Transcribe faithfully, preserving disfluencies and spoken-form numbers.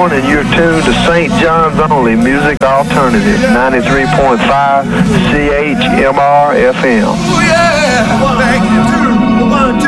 Horn, and you're tuned to Saint John's Only Music Alternative, ninety-three point five C H M R F M. Oh, yeah. Thank you.